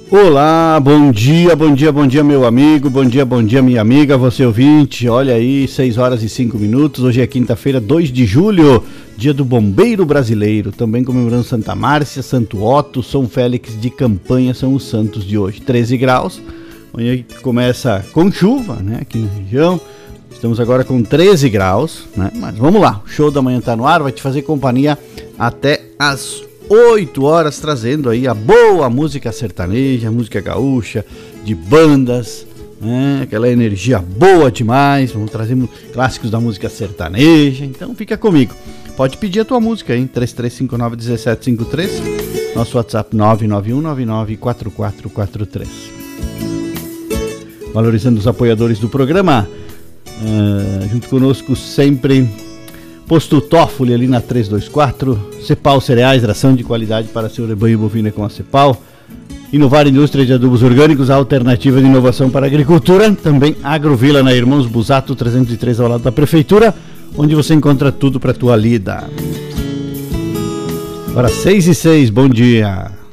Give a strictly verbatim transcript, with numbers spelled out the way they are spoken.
Olá, bom dia, bom dia, bom dia meu amigo, bom dia, bom dia minha amiga, você ouvinte, olha aí, seis horas e cinco minutos, hoje é quinta-feira, dois de julho, dia do bombeiro brasileiro, também comemorando Santa Márcia, Santo Otto, São Félix de Campanha, são os santos de hoje, treze graus, amanhã começa com chuva, né, aqui na região, estamos agora com treze graus, né, mas vamos lá, o show da manhã tá no ar, vai te fazer companhia até as oito horas, trazendo aí a boa música sertaneja, música gaúcha, de bandas, né? Aquela energia boa demais. Vamos trazer clássicos da música sertaneja. Então fica comigo. Pode pedir a tua música aí, três três cinco nove um sete cinco três. Nosso WhatsApp nove nove um nove nove quatro quatro quatro três. Valorizando os apoiadores do programa. Uh, junto conosco sempre Posto Toffoli ali na trezentos e vinte e quatro, Cepal Cereais, ração de qualidade para seu rebanho bovino com a Cepal, Inovar Indústria de Adubos Orgânicos, a alternativa de inovação para a agricultura, também Agrovila na Irmãos Busato trezentos e três ao lado da Prefeitura, onde você encontra tudo para a tua lida. Agora seis e seis, bom dia.